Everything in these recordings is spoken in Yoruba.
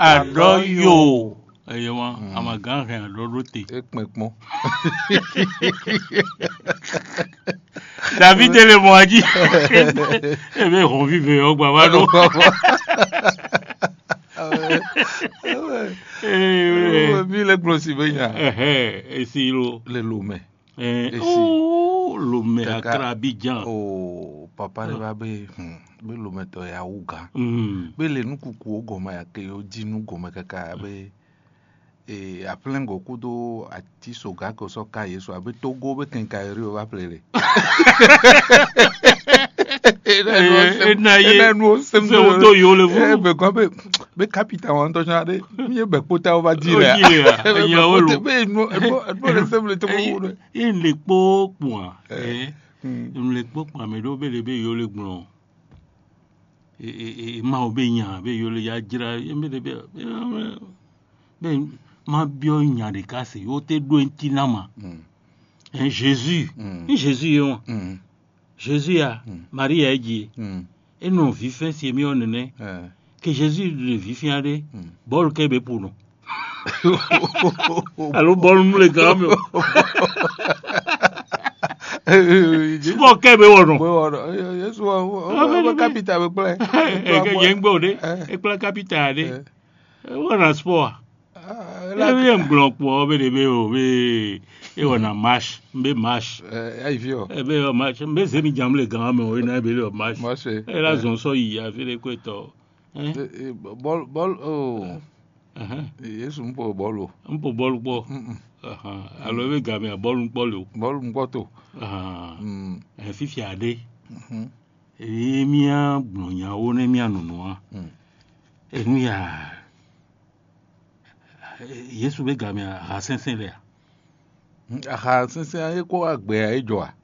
Adoyo. Aywa, amagan rien loroté. Ekmekmo. David le moadi. Eh bien, on vive au Bavado. Vile glosi benya. Et si lo. Le lume. Oh, lume Accra Abidjan. Oh, papa ne va be lume to ya uga. Be le nukuku ogoma ya ke oji nu goma kaka be aplengo kudo ati soga ko so ka yeso abe togo be kenka ri o va plere. Ena no sem do yo le vu. Be ko be capital on to jade. Mi be pota o va dire. Ya o lo. Be no le sem le to mo. Il le po point. Il le po point me do be le be yo le gbon. Ma obeyan be yo le ya jira me le be ma bio nya de kase yo te do entinama. Jésus. Jésus yo. Jésus a Marie a dit et non vivant si mi onne que Jésus le vifiande bol ke be pour nous. Alors bol nous les gars. Sport ke be wono. Yesu wa capital be play. E yengbo de e play capital de. Wona sport. La bien blanc pour be de be o be e wona marche mbe marche ai vio e be o marche mbe se mi jam le grand me o na be le marche marche e la zon so yi a fait le kweto bol oh yesu mpo bolo po alors be ga me bol mpo to e fifi ade e mi a gbonya o ne mi anunu a e nu ya yesu be ga me a sensen le aha since e ko agbe ejo a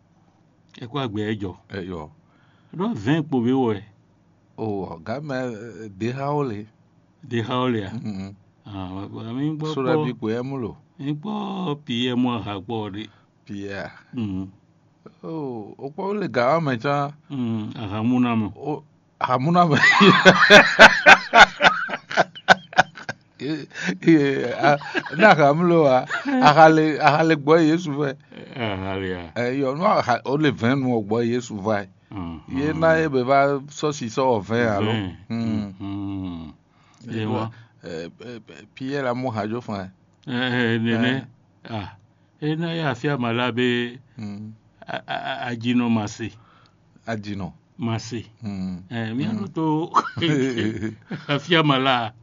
yo do 20 po be wo ga me de haole a ba mi gbo so ra bi ko e mulo gbo pm ha gbo de pia o ko le ga ma cha ahamuna mo na kamlo akale gbo Yesu vai yo no o le 20 no gbo Yesu vai ye na e be va so si so 20 alo Pierre la mo hajo fa nene e na ya afia malabe ajino masi ajino masi mi ano to afia mala